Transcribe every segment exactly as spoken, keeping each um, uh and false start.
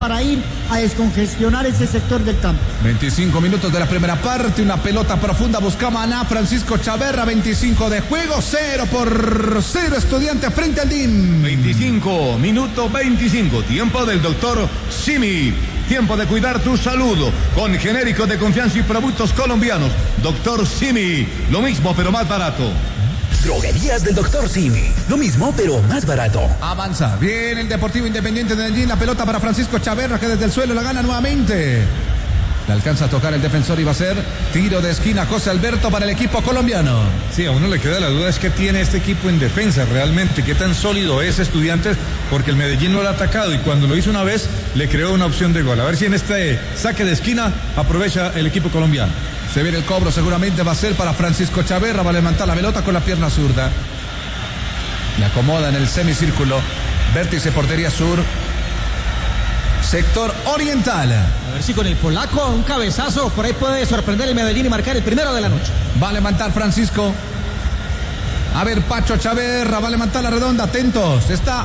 para ir a descongestionar ese sector del campo. veinticinco minutos de la primera parte, una pelota profunda, busca Maná, Francisco Chaverra, veinticinco de juego, cero por cero Estudiante frente al D I M. veinticinco, minuto veinticinco, tiempo del doctor Simi. Tiempo de cuidar tu salud con genéricos de confianza y productos colombianos. doctor Simi, lo mismo pero más barato. Droguerías del doctor Simi, lo mismo pero más barato. Avanza, viene el Deportivo Independiente de Medellín, la pelota para Francisco Chaverra que desde el suelo la gana nuevamente. Le alcanza a tocar el defensor y va a ser tiro de esquina José Alberto para el equipo colombiano. Sí, a uno le queda la duda es que tiene este equipo en defensa realmente, qué tan sólido es Estudiantes, porque el Medellín no lo ha atacado y cuando lo hizo una vez le creó una opción de gol. A ver si en este saque de esquina aprovecha el equipo colombiano. Se viene el cobro, seguramente va a ser para Francisco Chaverra, va a levantar la pelota con la pierna zurda. Le acomoda en el semicírculo, vértice portería sur, sector oriental. A ver si con el polaco un cabezazo por ahí puede sorprender el Medellín y marcar el primero de la noche. Va a levantar Francisco. A ver, Pacho Chaverra va a levantar la redonda, atentos, está.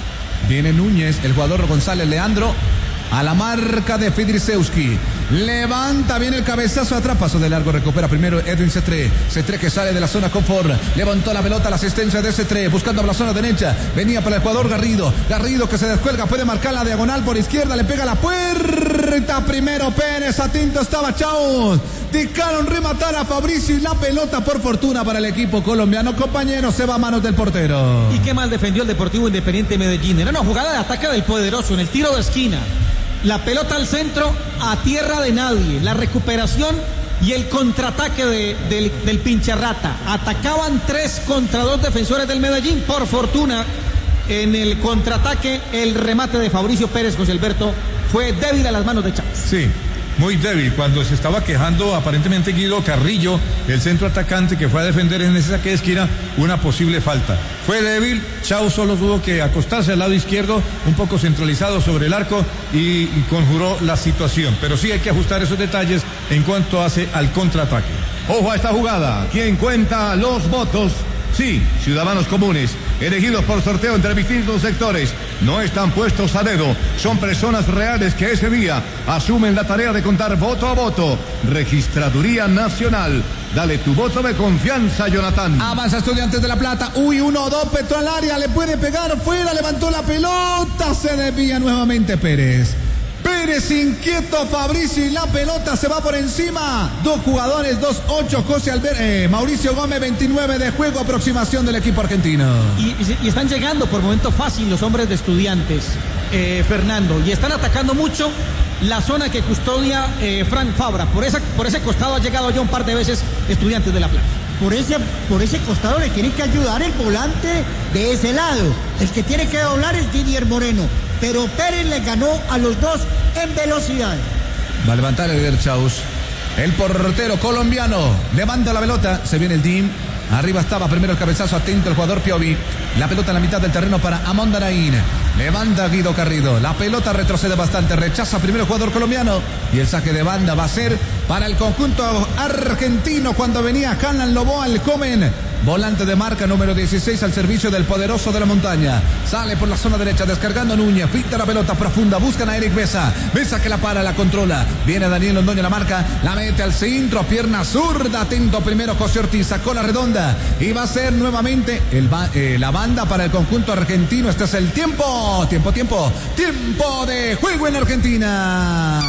Viene Núñez, el jugador González Leandro, a la marca de Fidrisewski. Levanta bien el cabezazo atrás, paso de largo, recupera primero Edwin Cetré. Cetré que sale de la zona confort, levantó la pelota, la asistencia de Cetré, buscando la zona derecha, venía para el jugador Garrido. Garrido que se descuelga, puede marcar la diagonal por izquierda, le pega la puerta, primero Pérez, atento estaba Chaus. Dedicaron rematar a Fabricio y la pelota por fortuna para el equipo colombiano, compañero, se va a manos del portero. Y qué mal defendió el Deportivo Independiente Medellín, era una jugada de ataque del poderoso en el tiro de esquina. La pelota al centro, a tierra de nadie. La recuperación y el contraataque de, de, del Pincharrata. Atacaban tres contra dos defensores del Medellín. Por fortuna, en el contraataque, el remate de Fabricio Pérez José Alberto fue débil a las manos de Chávez. Sí, muy débil. Cuando se estaba quejando aparentemente Guido Carrillo, el centro atacante que fue a defender en ese saque de esquina, una posible falta. Fue débil, Chao solo tuvo que acostarse al lado izquierdo, un poco centralizado sobre el arco y, y conjuró la situación. Pero sí hay que ajustar esos detalles en cuanto hace al contraataque. Ojo a esta jugada, ¿quién cuenta los votos? Sí, ciudadanos comunes, elegidos por sorteo entre distintos sectores, no están puestos a dedo, son personas reales que ese día asumen la tarea de contar voto a voto. Registraduría Nacional, dale tu voto de confianza, Jonathan. Avanza Estudiantes de La Plata, uy, uno, dos, Petro al área, le puede pegar fuera, levantó la pelota, se desvía nuevamente Pérez. Pérez inquieto, Fabricio y la pelota se va por encima. Dos jugadores, dos, ocho, José Albert, eh, Mauricio Gómez, veintinueve de juego, aproximación del equipo argentino. Y, y, y están llegando por momento fácil los hombres de Estudiantes, eh, Fernando, y están atacando mucho la zona que custodia eh, Frank Fabra. Por, esa, por ese costado ha llegado ya un par de veces Estudiantes de La Plata. Por ese, por ese costado le tiene que ayudar el volante de ese lado. El que tiene que doblar es Didier Moreno. Pero Pérez le ganó a los dos en velocidad. Va a levantar Edgar Chaus. El portero colombiano levanta la pelota. Se viene el team. Arriba estaba primero el cabezazo, atento el jugador Piovi. La pelota en la mitad del terreno para Amon Daraín. Levanta Guido Carrido. La pelota retrocede bastante. Rechaza primero el jugador colombiano. Y el saque de banda va a ser para el conjunto argentino cuando venía Hanlan Loboa, el Comen. Volante de marca número dieciséis al servicio del poderoso de la montaña. Sale por la zona derecha descargando Núñez. Pinta la pelota profunda. Buscan a Eric Besa. Besa que la para, la controla. Viene Daniel Londoño, la marca. La mete al centro. Pierna zurda. Atento primero José Ortiz. Sacó la redonda. Y va a ser nuevamente el, eh, la banda para el conjunto argentino. Este es el tiempo. Tiempo, tiempo. Tiempo de juego en Argentina.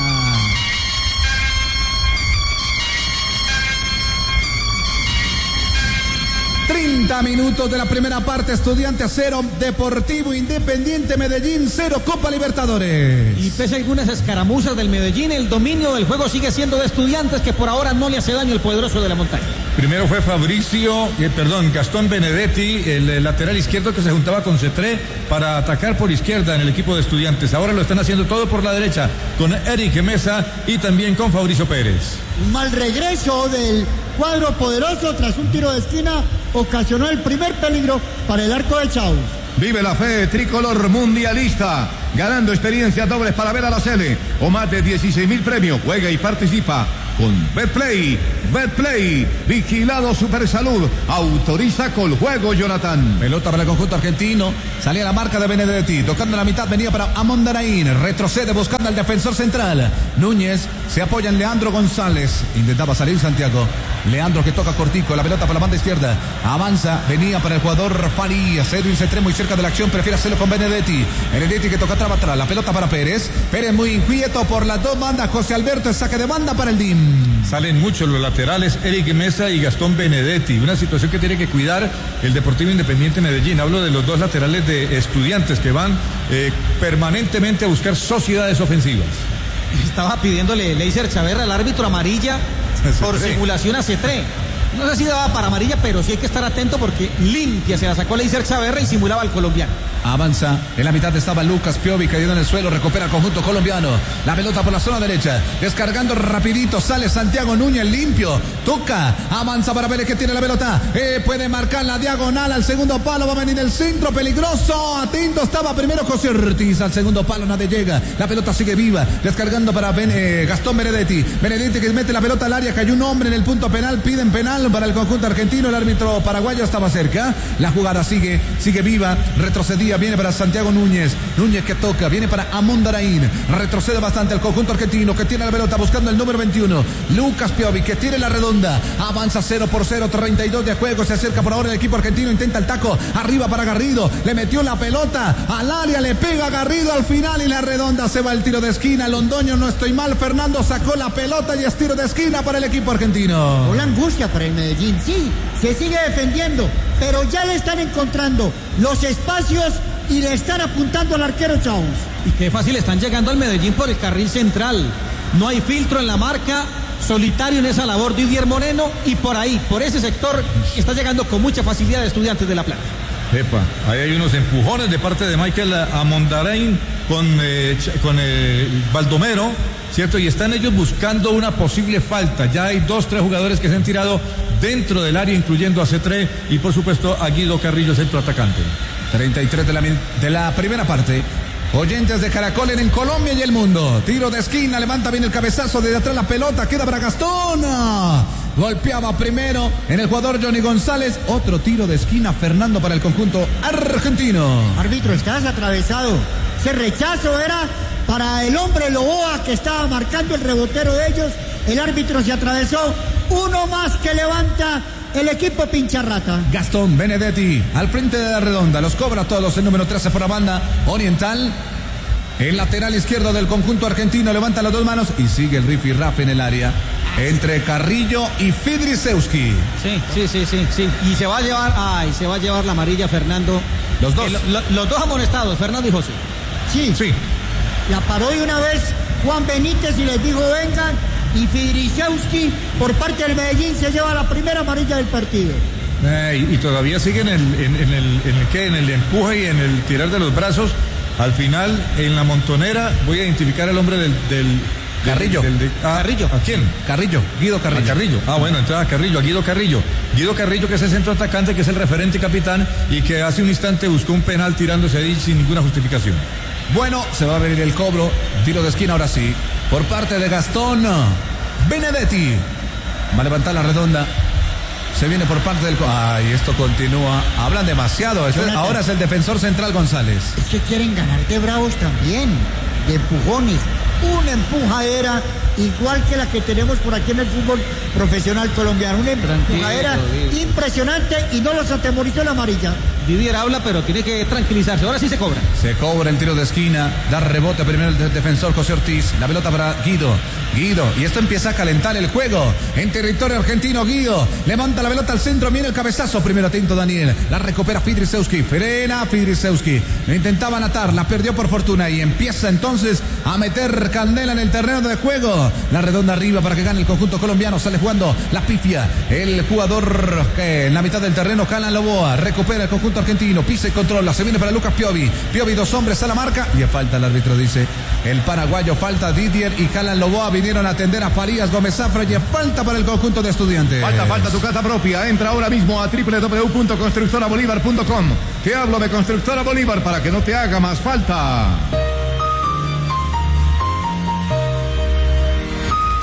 treinta minutos de la primera parte, Estudiantes cero, Deportivo Independiente Medellín cero, Copa Libertadores. Y pese a algunas escaramuzas del Medellín, el dominio del juego sigue siendo de Estudiantes, que por ahora no le hace daño el poderoso de la montaña. Primero fue Fabricio, eh, perdón, Gastón Benedetti, el, el lateral izquierdo que se juntaba con Cetré para atacar por izquierda en el equipo de Estudiantes. Ahora lo están haciendo todo por la derecha, con Eric Mesa y también con Fabricio Pérez. Un mal regreso del cuadro poderoso tras un tiro de esquina ocasionó el primer peligro para el arco de Chau. Vive la fe tricolor mundialista, ganando experiencias dobles para ver a la Sele o más de dieciséis mil premios. Juega y participa. con Betplay. Betplay, vigilado Supersalud, autoriza con juego, Jonathan. Pelota para el conjunto argentino, salía la marca de Benedetti, tocando la mitad, venía para Amondaraín, retrocede buscando al defensor central. Núñez se apoya en Leandro González, intentaba salir Santiago. Leandro que toca cortico, la pelota para la banda izquierda, avanza, venía para el jugador Farías, Edwin se extremo muy cerca de la acción, prefiere hacerlo con Benedetti. Benedetti que toca atrás, atrás, la pelota para Pérez, Pérez muy inquieto por las dos bandas, José Alberto, saque de banda para el D I M. Salen muchos los laterales, Eric Mesa y Gastón Benedetti, una situación que tiene que cuidar el Deportivo Independiente Medellín. Hablo de los dos laterales de Estudiantes que van eh, permanentemente a buscar sociedades ofensivas. Estaba pidiéndole Leiser Chaverra al árbitro amarilla por simulación a Cetré. No sé si daba para amarilla, pero sí hay que estar atento porque limpia se la sacó Leiser Chaverra y simulaba al colombiano. Avanza, en la mitad estaba Lucas Piovi cayendo en el suelo, recupera el conjunto colombiano, la pelota por la zona derecha, descargando rapidito, sale Santiago Núñez limpio, toca, avanza para Pérez que tiene la pelota, eh, puede marcar la diagonal al segundo palo, va a venir el centro, peligroso, atento estaba primero José Ortiz, al segundo palo nadie llega, la pelota sigue viva, descargando para ben, eh, Gastón Benedetti, Benedetti que mete la pelota al área, cayó un hombre en el punto penal, piden penal para el conjunto argentino, el árbitro paraguayo estaba cerca, la jugada sigue, sigue viva, retrocedía, viene para Santiago Núñez, Núñez que toca, viene para Amondaraín, retrocede bastante el conjunto argentino que tiene la pelota buscando el número veintiuno, Lucas Piovi que tiene la redonda, avanza cero por cero, treinta y dos de juego, se acerca por ahora el equipo argentino, intenta el taco, arriba para Garrido, le metió la pelota al área, le pega a Garrido al final y la redonda, se va el tiro de esquina, Londoño no estoy mal, Fernando sacó la pelota y es tiro de esquina para el equipo argentino. Una angustia para el Medellín, sí, se sigue defendiendo, pero ya le están encontrando los espacios y le están apuntando al arquero Chaus. Y qué fácil están llegando al Medellín por el carril central. No hay filtro en la marca, solitario en esa labor Didier Moreno y por ahí, por ese sector, está llegando con mucha facilidad de Estudiantes de La Plata. Epa, ahí hay unos empujones de parte de Michael Amondaraín con, eh, con eh, Baldomero, ¿cierto? Y están ellos buscando una posible falta. Ya hay dos, tres jugadores que se han tirado dentro del área, incluyendo a Cetré y por supuesto a Guido Carrillo, centro atacante. treinta y tres de la, de la primera parte. Oyentes de Caracol en Colombia y el mundo. Tiro de esquina, levanta bien el cabezazo desde atrás la pelota, queda para Gastón. Golpeaba primero en el jugador Johnny González. Otro tiro de esquina, Fernando, para el conjunto argentino. Árbitro, estás atravesado. Ese rechazo era para el hombre Loboa que estaba marcando el rebotero de ellos. El árbitro se atravesó. Uno más que levanta el equipo Pincharrata. Gastón Benedetti al frente de la redonda, los cobra todos el número trece por la banda oriental. El lateral izquierdo del conjunto argentino levanta las dos manos y sigue el rifirrafe en el área entre Carrillo y Fidrisewski. Sí, sí, sí, sí, sí. Y se va a llevar, ay, se va a llevar la amarilla Fernando. Los dos. El, lo, los dos amonestados, Fernando y José. Sí, sí. La paró de una vez Juan Benítez y les dijo vengan. Y Fidrisewski por parte del Medellín se lleva la primera amarilla del partido. Eh, y, y todavía siguen en, en, en, el, en, el, ¿qué? en el empuje y en el tirar de los brazos. Al final, en la montonera, voy a identificar al hombre del... del Carrillo. Del, del, ah, Carrillo. ¿A quién? Carrillo, Guido Carrillo. A Carrillo. Ah, bueno, entonces a Carrillo, a Guido Carrillo. Guido Carrillo, que es el centro atacante, que es el referente capitán y que hace un instante buscó un penal tirándose ahí sin ninguna justificación. Bueno, se va a venir el cobro. Tiro de esquina ahora sí. Por parte de Gastón Benedetti. Va a levantar la redonda. Se viene por parte del... Ay, esto continúa. Hablan demasiado. Este, ahora es el defensor central González. Es que quieren ganar de bravos también. De empujones. Una empujadera igual que la que tenemos por aquí en el fútbol profesional colombiano. Una empujadera impresionante y no los atemorizó la amarilla. Didier habla, pero tiene que tranquilizarse. Ahora sí se cobra. Se cobra el tiro de esquina. Da rebote primero el defensor José Ortiz. La pelota para Guido. Guido. Y esto empieza a calentar el juego. En territorio argentino, Guido. Levanta la pelota al centro. Viene el cabezazo. Primero atento Daniel. La recupera Fidrisewski. Frena Fidrisewski. Lo intentaban atar. La perdió por fortuna. Y empieza entonces a meter candela en el terreno de juego. La redonda arriba para que gane el conjunto colombiano. Sale jugando la pifia. El jugador que en la mitad del terreno, Calan Loboa. Recupera el conjunto argentino, pisa y controla, se viene para Lucas Piovi, Piovi dos hombres a la marca y falta el árbitro dice, el paraguayo falta Didier y Calan Loboa vinieron a atender a Farías Gómez Zafra y falta para el conjunto de Estudiantes. Falta, falta tu casa propia, entra ahora mismo a doble u doble u doble u punto constructora bolívar punto com. Te hablo de Constructora Bolívar para que no te haga más falta.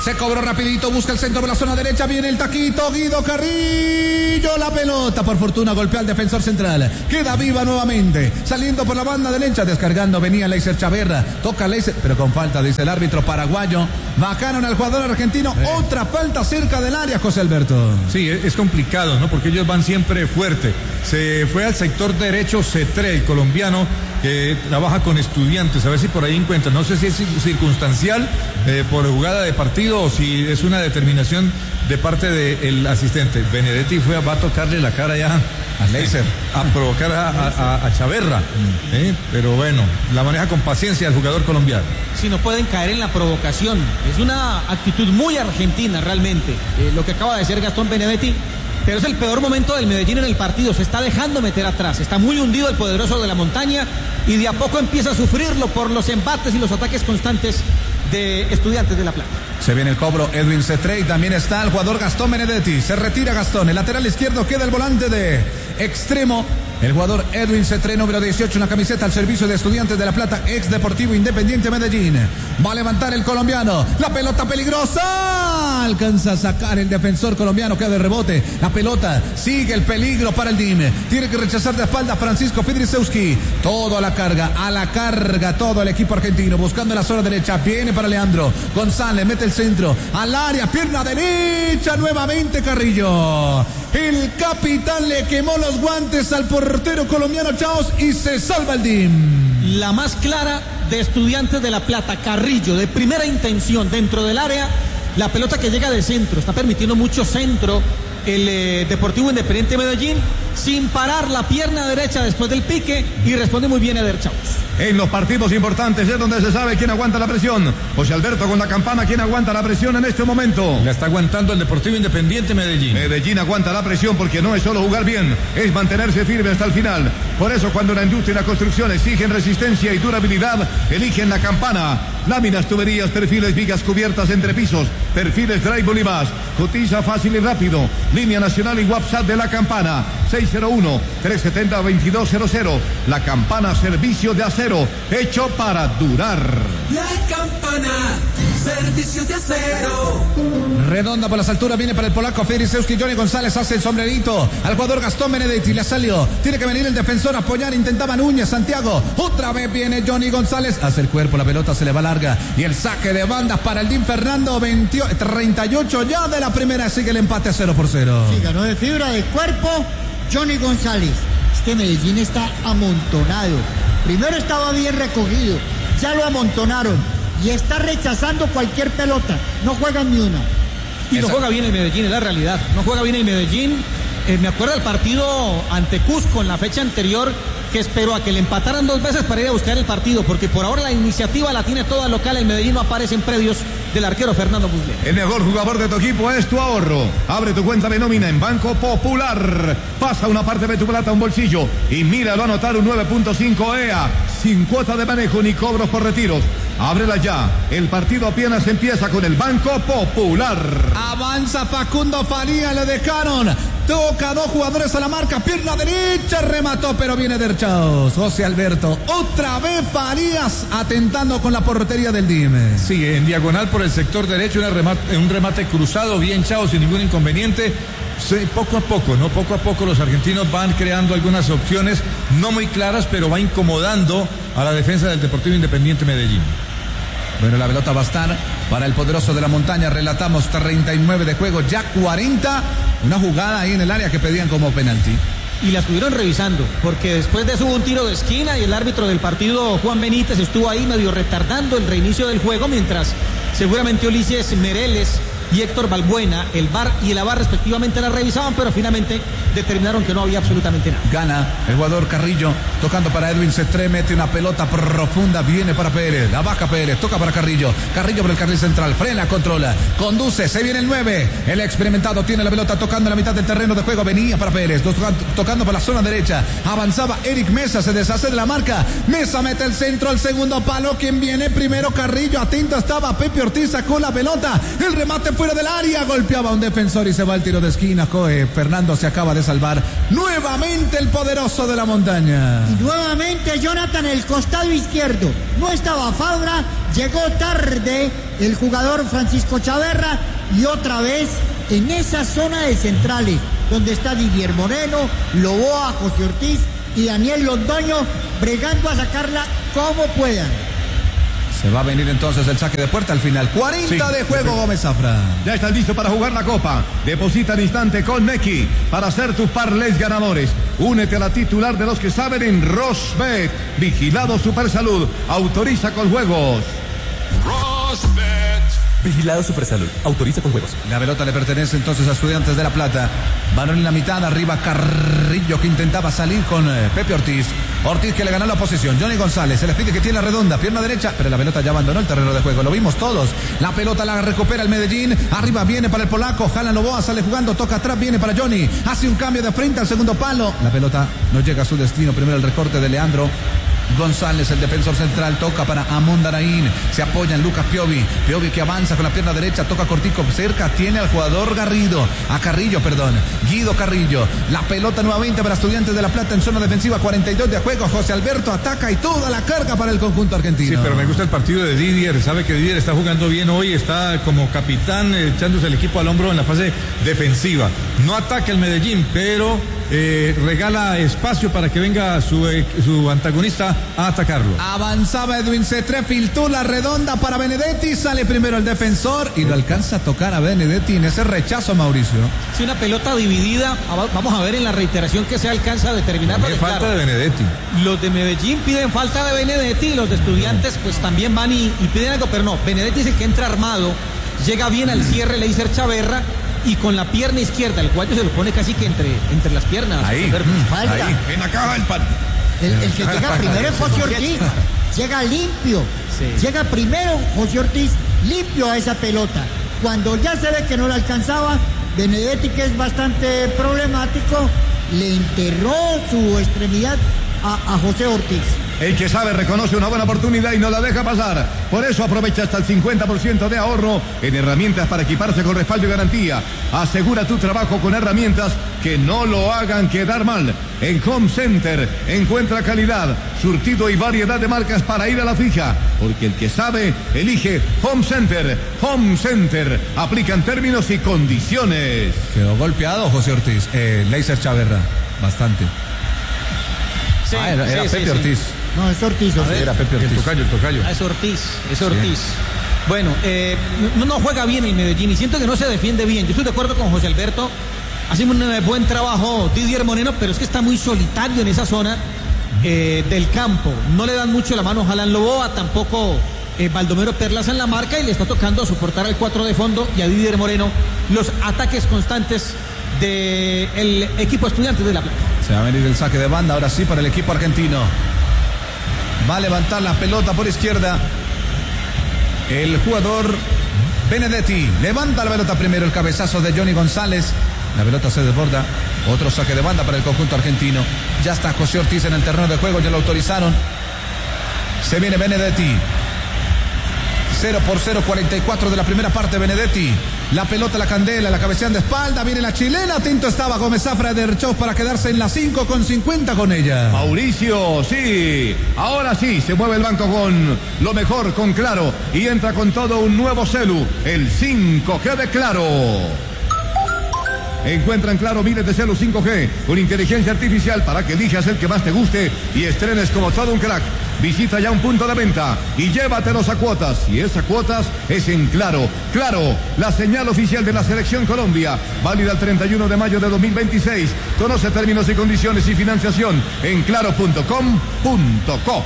Se cobró rapidito, busca el centro por la zona derecha, viene el taquito, Guido Carrillo, la pelota, por fortuna golpea al defensor central, queda viva nuevamente, saliendo por la banda derecha, descargando, venía Leiser Chaverra, toca Leiser, pero con falta, dice el árbitro paraguayo, bajaron al jugador argentino, sí. Otra falta cerca del área, José Alberto. Sí, es complicado, ¿no? Porque ellos van siempre fuerte. Se fue al sector derecho Cetré, el colombiano, que trabaja con Estudiantes, a ver si por ahí encuentra, no sé si es circunstancial eh, por jugada de partido o si es una determinación de parte del asistente. Benedetti fue a, va a tocarle la cara ya a Leiser, a provocar a, a, a Chaverra, ¿eh? Pero bueno, la maneja con paciencia el jugador colombiano. Si no pueden caer en la provocación, es una actitud muy argentina realmente, eh, lo que acaba de hacer Gastón Benedetti. Pero es el peor momento del Medellín en el partido, se está dejando meter atrás, está muy hundido el poderoso de la montaña y de a poco empieza a sufrirlo por los embates y los ataques constantes de Estudiantes de La Plata. Se viene el cobro Edwin Cetré y también está el jugador Gastón Benedetti, se retira Gastón, el lateral izquierdo queda el volante de extremo. El jugador Edwin Cetré, número dieciocho, una camiseta al servicio de Estudiantes de La Plata, ex Deportivo Independiente Medellín. Va a levantar el colombiano. La pelota peligrosa. Alcanza a sacar el defensor colombiano, queda de rebote. La pelota sigue el peligro para el D I M. Tiene que rechazar de espalda Francisco Fidrisewski. Todo a la carga, a la carga todo el equipo argentino. Buscando la zona derecha. Viene para Leandro González, mete el centro al área, pierna derecha nuevamente Carrillo. El capitán le quemó los guantes al portero colombiano Chaos y se salva el D I M. La más clara de Estudiantes de La Plata, Carrillo, de primera intención dentro del área, la pelota que llega de centro, está permitiendo mucho centro el eh, Deportivo Independiente Medellín, sin parar la pierna derecha después del pique y responde muy bien Eder Chaus. En los partidos importantes es donde se sabe quién aguanta la presión. José Alberto con la campana, ¿quién aguanta la presión en este momento? La está aguantando el Deportivo Independiente Medellín. Medellín aguanta la presión porque no es solo jugar bien, es mantenerse firme hasta el final. Por eso cuando la industria y la construcción exigen resistencia y durabilidad, eligen la campana. Láminas, tuberías, perfiles, vigas cubiertas entre pisos, perfiles, drywall y más. Cotiza fácil y rápido. Línea nacional y WhatsApp de la campana. seis cero uno, tres siete cero, dos dos cero cero. La campana, servicio de acero, hecho para durar. La campana, servicio de acero. Redonda por las alturas, viene para el polaco Fidrisewski. Johnny González hace el sombrerito al jugador Gastón Benedetti, le salió. Tiene que venir el defensor a apoyar, intentaba Núñez, Santiago. Otra vez viene Johnny González, hace el cuerpo, la pelota se le va larga. Y el saque de bandas para el D I M Fernando, veinte, treinta y ocho ya de la primera, sigue el empate a cero por cero. Sí, ganó de fibra de cuerpo Johnny González. Este Medellín está amontonado. Primero estaba bien recogido, ya lo amontonaron y está rechazando cualquier pelota. No juegan ni una. Y no juega bien el Medellín, es la realidad. No juega bien el Medellín. Eh, me acuerdo del partido ante Cusco en la fecha anterior, que esperó a que le empataran dos veces para ir a buscar el partido, porque por ahora la iniciativa la tiene toda local. El Medellín no aparece en predios del arquero Fernando Muslera. El mejor jugador de tu equipo es tu ahorro. Abre tu cuenta de nómina en Banco Popular. Pasa una parte de tu plata a un bolsillo y míralo a anotar un nueve punto cinco E A, sin cuota de manejo ni cobros por retiros. Ábrela ya. El partido apenas empieza con el Banco Popular. Avanza Facundo Faría, le dejaron. Toca dos jugadores a la marca, pierna derecha, remató, pero viene Derchaos. José Alberto, otra vez Farías atentando con la portería del D I M. Sí, en diagonal por el sector derecho, un remate, un remate cruzado, bien Chaos, sin ningún inconveniente. Sí, poco a poco, ¿no? Poco a poco los argentinos van creando algunas opciones, no muy claras, pero va incomodando a la defensa del Deportivo Independiente Medellín. Bueno, la pelota va a estar para el poderoso de la montaña. Relatamos treinta y nueve de juego, ya cuarenta. Una jugada ahí en el área que pedían como penalti. Y la estuvieron revisando, porque después de eso hubo un tiro de esquina y el árbitro del partido, Juan Benítez, estuvo ahí medio retardando el reinicio del juego, mientras seguramente Ulises Mereles y Héctor Balbuena, el V A R y el A V A R respectivamente la revisaban, pero finalmente determinaron que no había absolutamente nada. Gana el jugador Carrillo, tocando para Edwin Cetré, mete una pelota profunda, viene para Pérez, la baja Pérez, toca para Carrillo, Carrillo por el carril central, frena, controla, conduce, se viene el nueve, el experimentado tiene la pelota tocando en la mitad del terreno de juego, venía para Pérez, tocando por la zona derecha, avanzaba Eric Mesa, se deshace de la marca, Mesa mete el centro al segundo palo, quien viene primero Carrillo, atento estaba Pepe Ortiz, sacó la pelota, el remate fuera del área, golpeaba a un defensor y se va al tiro de esquina. Coe, Fernando se acaba de salvar nuevamente el poderoso de la montaña. Y nuevamente Jonathan, el costado izquierdo. No estaba Fabra, llegó tarde el jugador Francisco Chaverra y otra vez en esa zona de centrales, donde está Didier Moreno, Loboa, José Ortiz y Daniel Londoño, bregando a sacarla como puedan. Se va a venir entonces el saque de puerta al final. cuarenta sí, de juego, Gómez Zafra. Ya están listos para jugar la Copa. Deposita al instante con Neki para hacer tus parlays ganadores. Únete a la titular de los que saben en Rosbet. Vigilado Supersalud. Autoriza con juegos. Rosbet. Vigilado Supersalud. Autoriza con juegos. La pelota le pertenece entonces a Estudiantes de La Plata. Balón en la mitad, arriba Carrillo que intentaba salir con eh, Pepe Ortiz. Ortiz que le ganó la posición. Johnny González, se les pide que tiene redonda, pierna derecha, pero la pelota ya abandonó el terreno de juego. Lo vimos todos. La pelota la recupera el Medellín. Arriba viene para el polaco. Jalan Loboa, sale jugando, toca atrás, viene para Johnny. Hace un cambio de frente al segundo palo. La pelota no llega a su destino. Primero el recorte de Leandro González, el defensor central, toca para Amon Daraín, se apoya en Lucas Piovi, Piovi que avanza con la pierna derecha, toca cortico, cerca, tiene al jugador Garrido, a Carrillo, perdón, Guido Carrillo, la pelota nuevamente para Estudiantes de La Plata en zona defensiva, cuarenta y dos de juego, José Alberto ataca y toda la carga para el conjunto argentino. Sí, pero me gusta el partido de Didier, sabe que Didier está jugando bien hoy, está como capitán echándose el equipo al hombro en la fase defensiva, no ataca el Medellín, pero Eh, regala espacio para que venga su, eh, su antagonista a atacarlo. Avanzaba Edwin Cetré, filtró la redonda para Benedetti, sale primero el defensor y lo alcanza a tocar a Benedetti en ese rechazo, Mauricio. Sí, una pelota dividida, vamos a ver en la reiteración que se alcanza a determinar. Falta claro, de Benedetti. Los de Medellín piden falta de Benedetti y los de Estudiantes pues también van y, y piden algo, pero no, Benedetti es el que entra armado, llega bien al cierre, le dice Chaverra, y con la pierna izquierda, el guayo se lo pone casi que entre, entre las piernas. Ahí, falta. Ahí, en la caja del pan. El, el que llega primero es José Ortiz, llega limpio, sí. Llega primero José Ortiz limpio a esa pelota. Cuando ya se ve que no la alcanzaba, Benedetti, que es bastante problemático, le enterró su extremidad a, a José Ortiz. El que sabe reconoce una buena oportunidad y no la deja pasar. Por eso aprovecha hasta el cincuenta por ciento de ahorro en herramientas para equiparse con respaldo y garantía. Asegura tu trabajo con herramientas que no lo hagan quedar mal. En Home Center encuentra calidad, surtido y variedad de marcas para ir a la fija. Porque el que sabe, elige Home Center. Home Center. Aplican términos y condiciones. Quedó golpeado José Ortiz. Eh, Leiser Chaverra. Bastante. Sí, ah, era, era sí, Pepe sí, Ortiz. Sí. No, es Ortiz. O sea, era Pepe Ortiz. El tocayo, el tocayo. Ah, es Ortiz, es Ortiz. Sí. Bueno, eh, no, no juega bien el Medellín y siento que no se defiende bien. Yo estoy de acuerdo con José Alberto. Hace un buen trabajo Didier Moreno, pero es que está muy solitario en esa zona eh, del campo. No le dan mucho la mano a Jalan Loboa, tampoco eh, Baldomero Perlaza en la marca y le está tocando soportar al cuatro de fondo y a Didier Moreno los ataques constantes del equipo Estudiantes de La Plata. Se va a venir el saque de banda ahora sí para el equipo argentino. Va a levantar la pelota por izquierda el jugador Benedetti. Levanta la pelota primero, el cabezazo de Johnny González. La pelota se desborda. Otro saque de banda para el conjunto argentino. Ya está José Ortiz en el terreno de juego, ya lo autorizaron. Se viene Benedetti. cero por cero, cuarenta y cuatro de la primera parte, Benedetti. La pelota, la candela, la cabecean de espalda. Viene la chilena. Atento estaba Gómez Zafra de Erchov para quedarse en la cinco con cincuenta con ella. Mauricio, sí. Ahora sí, se mueve el banco con lo mejor, con Claro. Y entra con todo un nuevo celu. El cinco G de Claro. Encuentra en Claro miles de celos cinco G con inteligencia artificial para que elijas el que más te guste y estrenes como todo un crack. Visita ya un punto de venta y llévatelos a cuotas. Y esas cuotas es en Claro. Claro, la señal oficial de la Selección Colombia. Válida el treinta y uno de mayo de dos mil veintiséis. Conoce términos y condiciones y financiación en claro punto com punto co.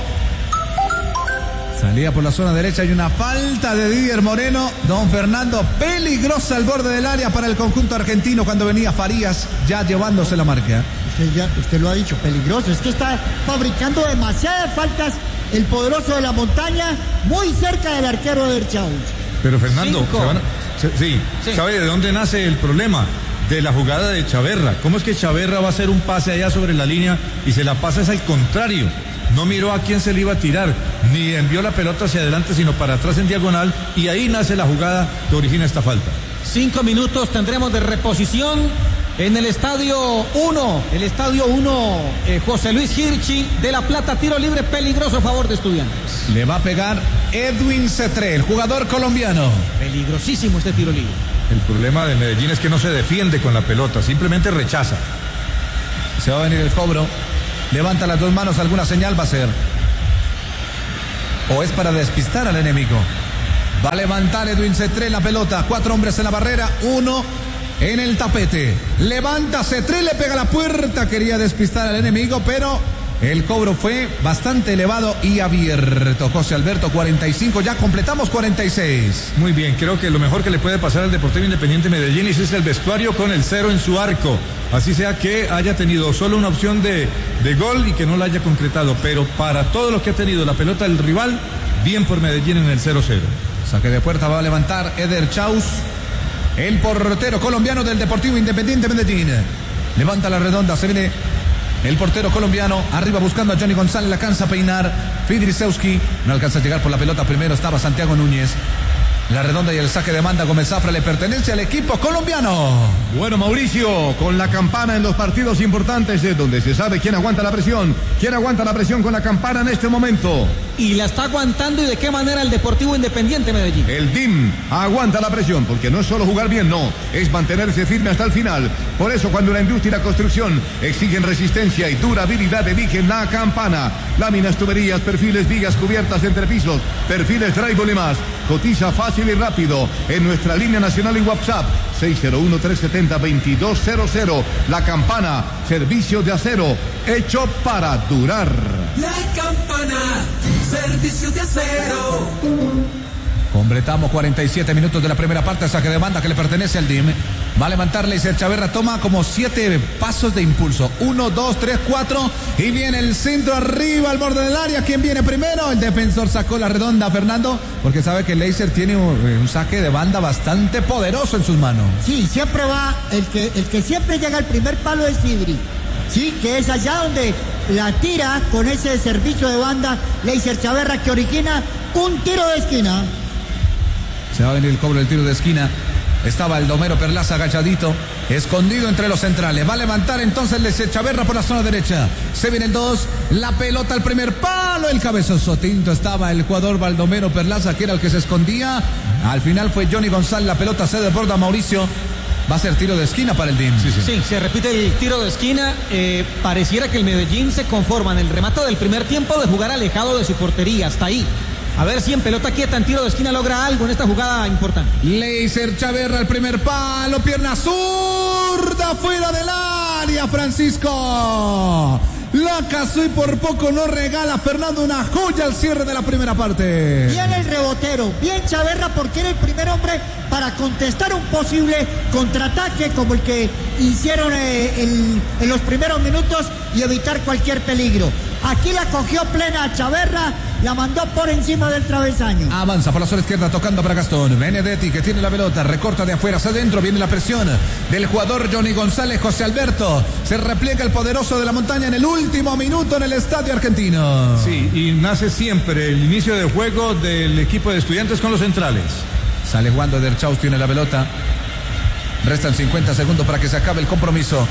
Salía por la zona derecha, hay una falta de Didier Moreno. Don Fernando, peligrosa al borde del área para el conjunto argentino cuando venía Farías ya llevándose la marca. Usted, ya, usted lo ha dicho, peligroso. Es que está fabricando demasiadas faltas el poderoso de la montaña, muy cerca del arquero de Erchov. Pero Fernando, se van a, se, sí, sí, ¿sabe de dónde nace el problema? De la jugada de Chaverra. ¿Cómo es que Chaverra va a hacer un pase allá sobre la línea y se la pasa es al contrario? no miró a quién se le iba a tirar, ni envió la pelota hacia adelante, sino para atrás en diagonal, y ahí nace la jugada que origina esta falta. Cinco minutos tendremos de reposición en el estadio uno, el estadio uno, eh, José Luis Hirschi de La Plata, tiro libre peligroso a favor de Estudiantes. Le va a pegar Edwin Cetré, el jugador colombiano. Peligrosísimo este tiro libre. El problema de Medellín es que no se defiende con la pelota, simplemente rechaza. Se va a venir el cobro. Levanta las dos manos, alguna señal va a ser. O es para despistar al enemigo. Va a levantar Edwin Cetré la pelota. Cuatro hombres en la barrera, uno en el tapete. Levanta Cetré, le pega a la puerta. Quería despistar al enemigo, pero el cobro fue bastante elevado y abierto. José Alberto, cuarenta y cinco, ya completamos cuarenta y seis. Muy bien, creo que lo mejor que le puede pasar al Deportivo Independiente Medellín es el vestuario con el cero en su arco. Así sea que haya tenido solo una opción de, de gol y que no la haya concretado. Pero para todo lo que ha tenido la pelota del rival, bien por Medellín en el cero cero. Saque de puerta va a levantar Eder Chaus, el portero colombiano del Deportivo Independiente Medellín. Levanta la redonda, se viene el portero colombiano, arriba buscando a Johnny González, la alcanza a peinar Fidrisewski, no alcanza a llegar por la pelota, primero estaba Santiago Núñez. La redonda y el saque de banda Gómez Zafra le pertenece al equipo colombiano. Bueno, Mauricio, con la campana en los partidos importantes es donde se sabe quién aguanta la presión, quién aguanta la presión con la campana en este momento. Y la está aguantando, y de qué manera el Deportivo Independiente Medellín. El D I M aguanta la presión, porque no es solo jugar bien, no, es mantenerse firme hasta el final. Por eso cuando la industria y la construcción exigen resistencia y durabilidad, eligen la campana. Láminas, tuberías, perfiles, vigas, cubiertas, entrepisos, perfiles, drywall y más. Cotiza fácil y rápido en nuestra línea nacional y WhatsApp seis cero uno, tres siete cero, dos dos cero cero. La Campana, servicio de acero hecho para durar. La Campana, servicio de acero. Completamos cuarenta y siete minutos de la primera parte, saque de banda que le pertenece al D I M. Va a levantar Leiser Chaverra, toma como siete pasos de impulso. Uno, dos, tres, cuatro. Y viene el centro arriba al borde del área. ¿Quién viene primero? El defensor sacó la redonda, Fernando, porque sabe que Leiser tiene un, un saque de banda bastante poderoso en sus manos. Sí, siempre va, el que, el que siempre llega al primer palo es Fidri. Sí, que es allá donde la tira con ese servicio de banda Leiser Chaverra, que origina un tiro de esquina. Se va a venir el cobro del tiro de esquina. Estaba el Domero Perlaza agachadito, escondido entre los centrales. Va a levantar entonces el Chaverra por la zona derecha. Se viene el dos, la pelota al primer palo, el cabezazo tinto. Estaba el jugador Baldomero Perlaza, que era el que se escondía. Al final fue Johnny González, la pelota se desborda a Mauricio. Va a ser tiro de esquina para el D I M. Sí, sí. sí, se repite el tiro de esquina. Eh, pareciera que el Medellín se conforma en el remate del primer tiempo de jugar alejado de su portería, hasta ahí. A ver si en pelota quieta, en tiro de esquina, logra algo en esta jugada importante. Leiser Chaverra, el primer palo, pierna zurda, fuera del área, Francisco. La casó y por poco no regala Fernando una joya al cierre de la primera parte. Bien el rebotero, bien Chaverra, porque era el primer hombre para contestar un posible contraataque como el que hicieron eh, el, en los primeros minutos y evitar cualquier peligro. Aquí la cogió plena Chaverra, la mandó por encima del travesaño. Avanza por la zona izquierda tocando para Gastón. Benedetti que tiene la pelota, recorta de afuera hacia adentro, viene la presión del jugador Johnny González. José Alberto, se repliega el poderoso de la montaña en el último minuto en el estadio argentino. Sí, y nace siempre el inicio de juego del equipo de Estudiantes con los centrales. Sale jugando Eder Chaus, tiene la pelota. Restan cincuenta segundos para que se acabe el compromiso.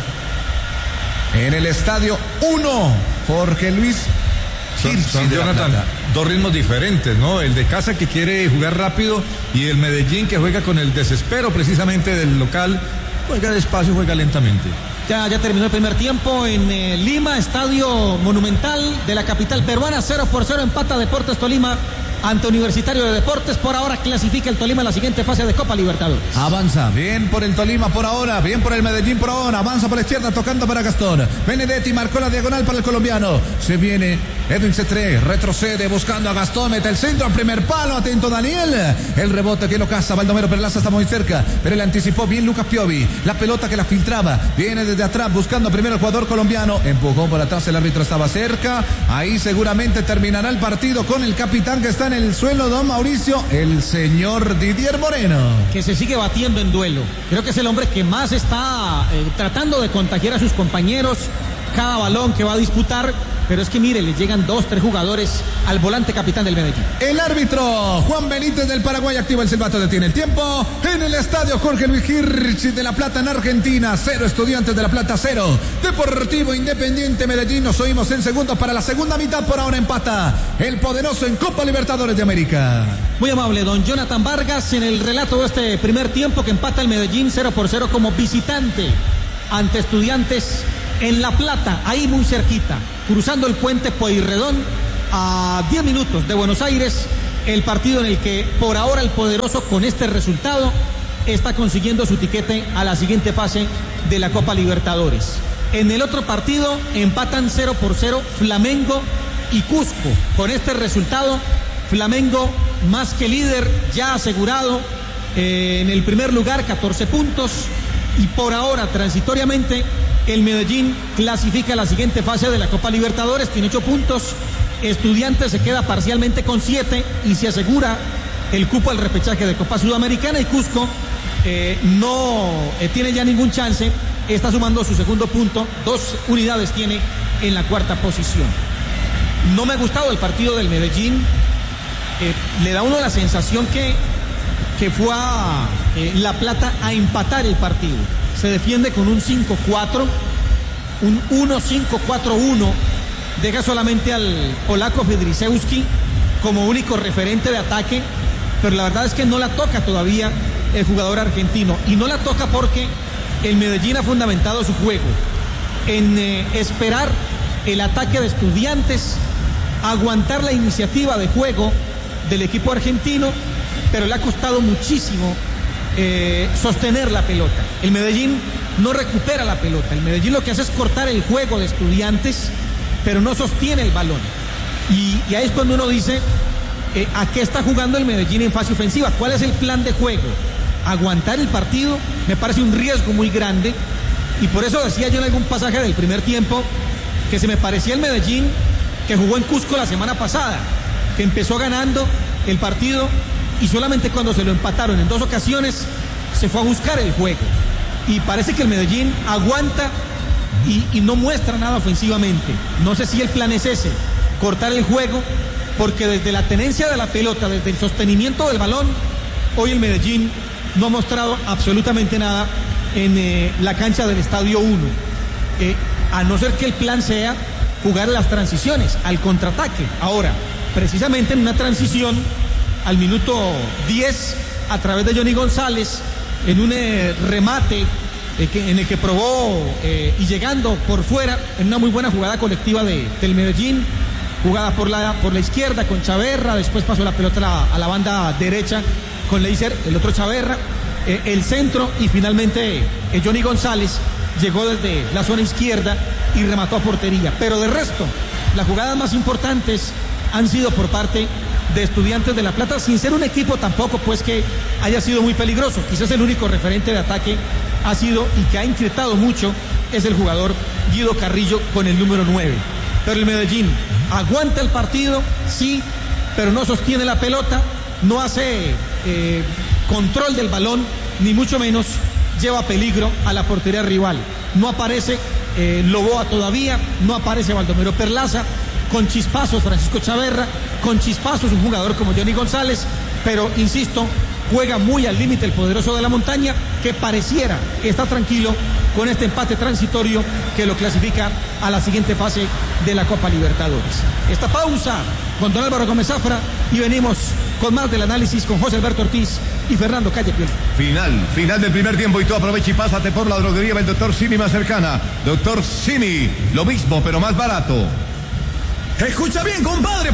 En el estadio uno, Jorge Luis Son, son Jonathan, dos ritmos diferentes, ¿no? El de casa que quiere jugar rápido y el Medellín que juega con el desespero precisamente del local. Juega despacio, juega lentamente. Ya, ya terminó el primer tiempo en eh, Lima, estadio monumental de la capital peruana. Cero por cero empata Deportes Tolima ante Universitario de Deportes. Por ahora clasifica el Tolima a la siguiente fase de Copa Libertadores. Avanza, bien por el Tolima por ahora, bien por el Medellín por ahora. Avanza por la izquierda tocando para Gastón. Benedetti marcó la diagonal para el colombiano. Se viene Edwin Cetré, retrocede buscando a Gastón, mete el centro al primer palo, atento Daniel. El rebote que lo caza, Baldomero Perlaza está muy cerca, pero le anticipó bien Lucas Piovi. La pelota que la filtraba, viene desde atrás buscando primero el jugador colombiano. Empujó por atrás, el árbitro estaba cerca. Ahí seguramente terminará el partido con el capitán que está en el suelo, don Mauricio, el señor Didier Moreno. Que se sigue batiendo en duelo. Creo que es el hombre que más está eh, tratando de contagiar a sus compañeros. cada balón que va a disputar, pero es que mire, le llegan dos, tres jugadores al volante capitán del Medellín. El árbitro Juan Benítez del Paraguay activa el silbato, detiene el tiempo en el estadio Jorge Luis Hirsch de La Plata en Argentina. Cero Estudiantes de La Plata, cero Deportivo Independiente Medellín. Nos oímos en segundos para la segunda mitad. Por ahora empata el poderoso en Copa Libertadores de América. Muy amable don Jonathan Vargas en el relato de este primer tiempo, que empata el Medellín cero por cero como visitante ante Estudiantes en La Plata, ahí muy cerquita, cruzando el puente Pueyrredón, a diez minutos de Buenos Aires. El partido en el que por ahora el poderoso, con este resultado, está consiguiendo su tiquete a la siguiente fase de la Copa Libertadores. En el otro partido empatan cero por cero Flamengo y Cusco. Con este resultado, Flamengo más que líder, ya asegurado eh, en el primer lugar, catorce puntos, y por ahora transitoriamente el Medellín clasifica a la siguiente fase de la Copa Libertadores, tiene ocho puntos. Estudiantes se queda parcialmente con siete y se asegura el cupo al repechaje de Copa Sudamericana, y Cusco eh, no eh, tiene ya ningún chance, está sumando su segundo punto, dos unidades tiene en la cuarta posición. No me ha gustado el partido del Medellín, eh, le da a uno la sensación que, que fue a eh, La Plata a empatar el partido. Se defiende con un cinco cuatro, un uno cinco cuatro uno, deja solamente al polaco Fedrisewski como único referente de ataque, pero la verdad es que no la toca todavía el jugador argentino, y no la toca porque el Medellín ha fundamentado su juego en eh, esperar el ataque de Estudiantes, aguantar la iniciativa de juego del equipo argentino, pero le ha costado muchísimo eh, sostener la pelota. El Medellín no recupera la pelota, el Medellín lo que hace es cortar el juego de Estudiantes, pero no sostiene el balón, y, y ahí es cuando uno dice eh, ¿a qué está jugando el Medellín en fase ofensiva? ¿Cuál es el plan de juego? Aguantar el partido me parece un riesgo muy grande, y por eso decía yo en algún pasaje del primer tiempo que se me parecía el Medellín que jugó en Cusco la semana pasada, que empezó ganando el partido y solamente cuando se lo empataron en dos ocasiones se fue a buscar el juego, y parece que el Medellín aguanta y, y no muestra nada ofensivamente. No sé si el plan es ese, cortar el juego, porque desde la tenencia de la pelota, desde el sostenimiento del balón, hoy el Medellín no ha mostrado absolutamente nada en eh, la cancha del Estadio uno, eh, a no ser que el plan sea jugar las transiciones, al contraataque. Ahora, precisamente en una transición al minuto diez, a través de Johnny González, en un eh, remate eh, que, en el que probó eh, y llegando por fuera, en una muy buena jugada colectiva de, del Medellín, jugada por la, por la izquierda con Chaverra, después pasó la pelota a la, a la banda derecha con Leiser, el otro Chaverra, eh, el centro, y finalmente eh, Johnny González llegó desde la zona izquierda y remató a portería. Pero de resto, las jugadas más importantes han sido por parte de Estudiantes de La Plata, sin ser un equipo tampoco pues que haya sido muy peligroso. Quizás el único referente de ataque ha sido, y que ha inquietado mucho, es el jugador Guido Carrillo con el número nueve. Pero el Medellín aguanta el partido, sí, pero no sostiene la pelota, no hace eh, control del balón, ni mucho menos lleva peligro a la portería rival. No aparece eh, Loboa todavía, no aparece Baldomero Perlaza, con chispazos Francisco Chaverra, con chispazos un jugador como Johnny González, pero insisto, juega muy al límite el poderoso de la montaña, que pareciera está tranquilo con este empate transitorio que lo clasifica a la siguiente fase de la Copa Libertadores. Esta pausa con don Álvaro Gómez Zafra, y venimos con más del análisis con José Alberto Ortiz y Fernando Calle Piel. Final, final del primer tiempo, y tú aprovecha y pásate por la droguería del doctor Simi más cercana. doctor Simi, lo mismo pero más barato. Escucha bien, compadre.